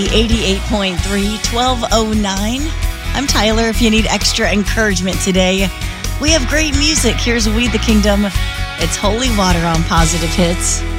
88.3, 1209. I'm Tyler. If you need extra encouragement today, we have great music. Here's We the Kingdom. It's Holy Water on Positive Hits.